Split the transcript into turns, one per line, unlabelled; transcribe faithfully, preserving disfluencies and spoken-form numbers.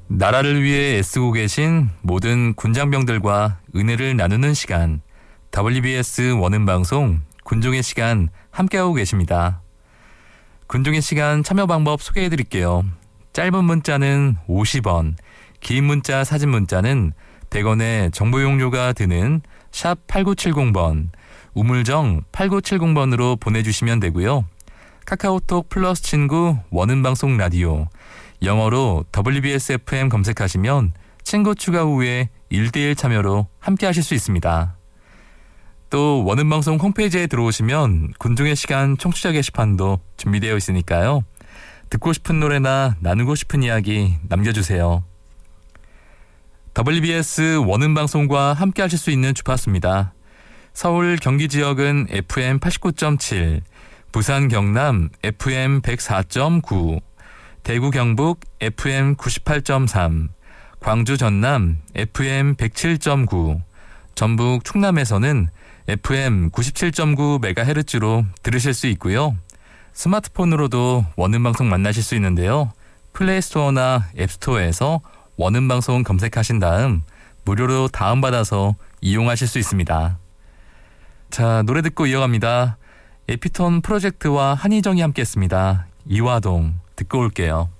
나라를 위해 애쓰고 계신 모든 군장병들과 은혜를 나누는 시간, 더블유비에스 원음방송 군종의 시간 함께하고 계십니다. 군종의 시간 참여 방법 소개해드릴게요. 짧은 문자는 오십 원, 긴 문자 사진 문자는 백 원의 정보 용료가 드는 샵 팔구칠공 번, 우물정 팔구칠공 번으로 보내주시면 되고요. 카카오톡 플러스 친구 원음방송 라디오, 영어로 더블유비에스 에프엠 검색하시면 친구 추가 후에 일 대일 참여로 함께 하실 수 있습니다. 또 원음방송 홈페이지에 들어오시면 군종의 시간 청취자 게시판도 준비되어 있으니까요. 듣고 싶은 노래나 나누고 싶은 이야기 남겨주세요. 더블유비에스 원음방송과 함께 하실 수 있는 주파수입니다. 서울 경기 지역은 에프엠 팔십구 점 칠, 부산 경남 에프엠 백사 점 구, 대구 경북 에프엠 구십팔 점 삼, 광주 전남 에프엠 백칠 점 구, 전북 충남에서는 에프엠 구십칠 점 구 메가헤르츠로 들으실 수 있고요. 스마트폰으로도 원음방송 만나실 수 있는데요. 플레이스토어나 앱스토어에서 원음방송 검색하신 다음 무료로 다운받아서 이용하실 수 있습니다. 자, 노래 듣고 이어갑니다. 에피톤 프로젝트와 한희정이 함께했습니다. 이화동 듣고 올게요.